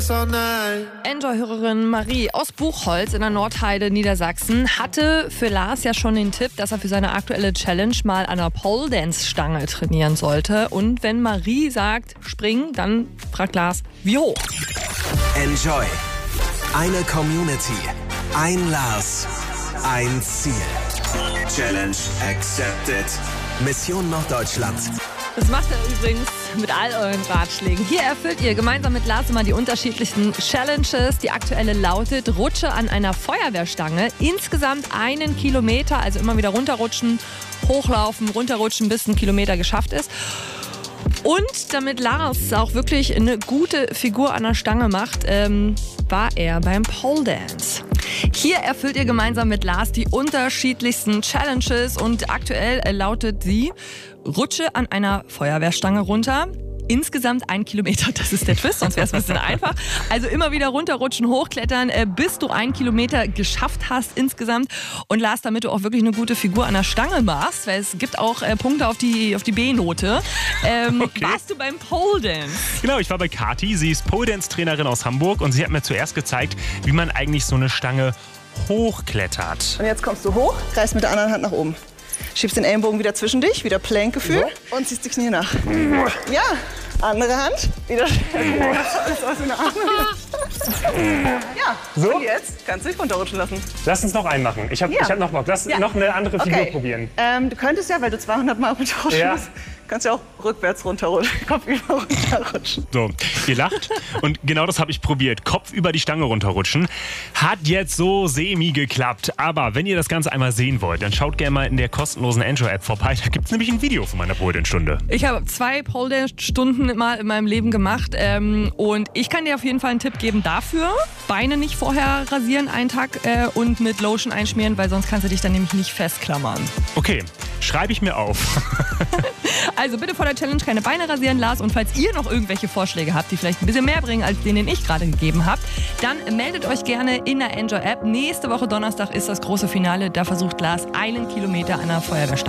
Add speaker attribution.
Speaker 1: Enjoy-Hörerin Marie aus Buchholz in der Nordheide, Niedersachsen, hatte für Lars ja schon den Tipp, dass er für seine aktuelle Challenge mal an der Pole-Dance-Stange trainieren sollte. Und wenn Marie sagt, springen, dann fragt Lars, wie hoch?
Speaker 2: Enjoy. Eine Community. Ein Lars. Ein Ziel. Challenge accepted. Mission Norddeutschland.
Speaker 1: Das macht er übrigens mit all euren Ratschlägen. Hier erfüllt ihr gemeinsam mit Lars immer die unterschiedlichsten Challenges. Die aktuelle lautet, rutsche an einer Feuerwehrstange insgesamt 1 Kilometer, also immer wieder runterrutschen, hochlaufen, runterrutschen, bis ein Kilometer geschafft ist. Und damit Lars auch wirklich eine gute Figur an der Stange macht, war er beim Pole Dance. Hier erfüllt ihr gemeinsam mit Lars die unterschiedlichsten Challenges und aktuell lautet sie, rutsche an einer Feuerwehrstange runter. Insgesamt 1 Kilometer, das ist der Twist, sonst wäre es ein bisschen einfach. Also immer wieder runterrutschen, hochklettern, bis du 1 Kilometer geschafft hast insgesamt. Und Lars, damit du auch wirklich eine gute Figur an der Stange machst, weil es gibt auch Punkte auf die B-Note,
Speaker 3: Okay.
Speaker 1: warst du beim Pole Dance.
Speaker 3: Genau, ich war bei Kati. Sie ist Pole-Dance-Trainerin aus Hamburg und sie hat mir zuerst gezeigt, wie man eigentlich so eine Stange hochklettert.
Speaker 4: Und jetzt kommst du hoch, reißt mit der anderen Hand nach oben. Schiebst den Ellenbogen wieder zwischen dich, wieder Plank-Gefühl und ziehst die Knie nach. Ja, andere Hand, wieder alles aus in der andere. Ja,
Speaker 3: So?
Speaker 4: und jetzt kannst du dich runterrutschen lassen.
Speaker 3: Lass uns noch einen machen. Ich hab noch Bock. Lass noch eine andere Figur probieren.
Speaker 4: Du könntest ja, weil du 200 Mal runterrutschen
Speaker 3: Ja.
Speaker 4: musst, kannst ja auch rückwärts runterrutschen, kopfüber runterrutschen.
Speaker 3: So, ihr lacht. Und genau das habe ich probiert. Kopf über die Stange runterrutschen. Hat jetzt so semi geklappt. Aber wenn ihr das Ganze einmal sehen wollt, dann schaut gerne mal in der kostenlosen Enjoy-App vorbei. Da gibt es nämlich ein Video von meiner Pole-Dance-Stunde.
Speaker 1: Ich habe 2 Pole Dance Stunden mal in meinem Leben gemacht und ich kann dir auf jeden Fall einen Tipp geben dafür. Beine nicht vorher rasieren einen Tag und mit Lotion einschmieren, weil sonst kannst du dich dann nämlich nicht festklammern.
Speaker 3: Okay, schreibe ich mir auf.
Speaker 1: Also bitte vor der Challenge keine Beine rasieren, Lars. Und falls ihr noch irgendwelche Vorschläge habt, die vielleicht ein bisschen mehr bringen als den ich gerade gegeben habe, dann meldet euch gerne in der Enjoy-App. Nächste Woche Donnerstag ist das große Finale. Da versucht Lars 1 Kilometer an der Feuerwehrstange.